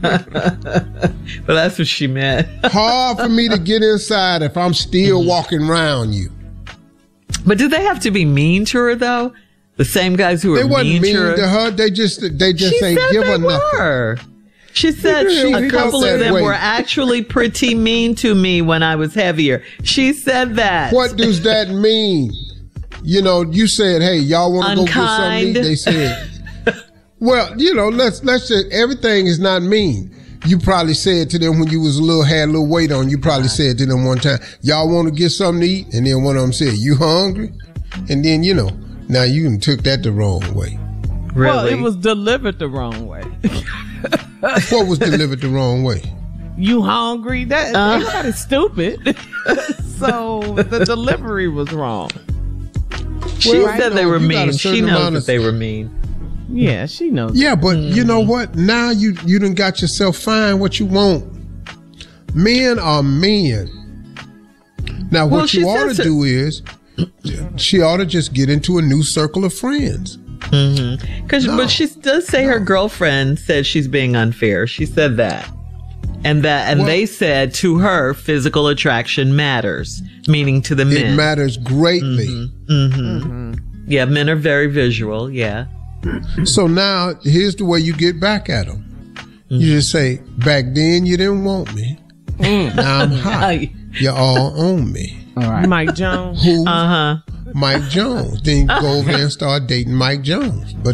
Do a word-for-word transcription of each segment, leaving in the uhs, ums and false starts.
Well, that's what she meant. Hard for me to get inside if I'm still mm-hmm. walking around you. But do they have to be mean to her, though? The same guys who were mean to her? They wasn't mean to her? to her. They just, they just she ain't give her were. nothing. She said she a couple of them way. were actually pretty mean to me when I was heavier. She said that. What does that mean? You know, you said, hey, y'all want to go get something to eat? They said, well, you know, let's, let's just, everything is not mean. You probably said to them when you was a little, had a little weight on, you probably said to them one time, y'all want to get something to eat? And then one of them said, you hungry? And then, you know, now you took that the wrong way. Really? Well, it was delivered the wrong way. What was delivered the wrong way? You hungry? That uh, everybody's stupid. So the delivery was wrong. She well, said know, they were mean. She knows that of... they were mean. Yeah, she knows. Yeah, but mm. you know what? Now you you done got yourself find what you want. Men are men. Now what well, you ought to so. do is she ought to just get into a new circle of friends. Mm-hmm. Because, no. but she does say no. her girlfriend said she's being unfair. She said that, and that, and well, they said to her, physical attraction matters, meaning to the men. It matters greatly. Mm-hmm. Mm-hmm. Mm-hmm. Yeah, men are very visual. Yeah. So now here's the way you get back at them. Mm-hmm. You just say, back then you didn't want me. Mm. Now I'm hot. You're all on me. All right. Mike Jones. Who? Uh huh. Mike Jones. Then you go over there and start dating Mike Jones. But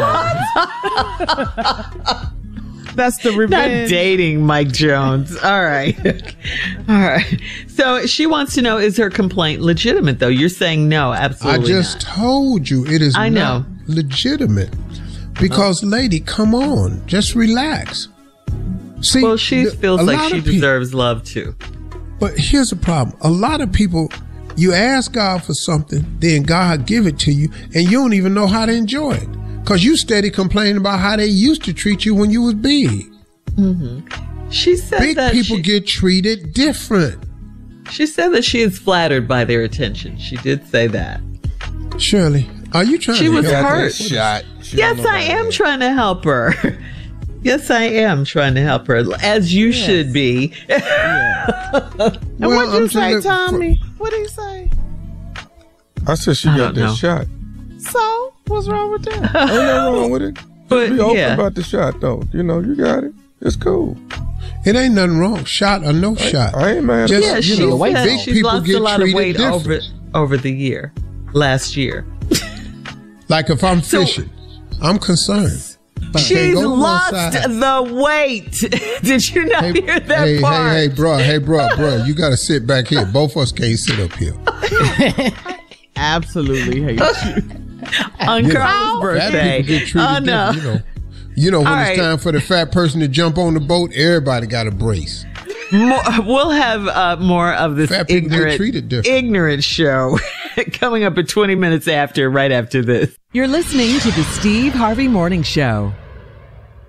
that's the revenge. Not dating Mike Jones. All right. All right. So she wants to know, is her complaint legitimate, though? You're saying no, absolutely I just not. told you it is I not know. legitimate. Because, oh. lady, come on. Just relax. See, well, she the, feels like she people, deserves love, too. But here's the problem. A lot of people, you ask God for something, then God give it to you, and you don't even know how to enjoy it. Because you steady complaining about how they used to treat you when you was big. Mm-hmm. She said big that people she, get treated different. She said that she is flattered by their attention. She did say that. Shirley, are you trying she to was help hurt. Shot. Yes, I am trying to help her. Yes, I am trying to help her, as you yes. should be. Yeah. And well, what did you say, Tommy? For... What did he say? I said she I got that know. shot. So, what's wrong with that? Ain't nothing wrong with it. But, be open yeah. about the shot, though. You know, you got it. It's cool. It ain't nothing wrong. Shot or no I, shot. I ain't mad. Just, at yeah, you know, big she's people lost get a lot of weight over, over the year, last year. Like if I'm fishing, so, I'm concerned. She's lost the weight. Did you not hey, hear that hey, part? Hey, hey, bro, hey, bro, bro, you got to sit back here. Both of us can't sit up here. Absolutely hate you. On you Carl's know, birthday. Get oh, no. You know, you know when All it's right. time for the fat person to jump on the boat, everybody got a brace. More, we'll have uh, more of this fat ignorant, ignorant show coming up at twenty minutes after, right after this. You're listening to the Steve Harvey Morning Show.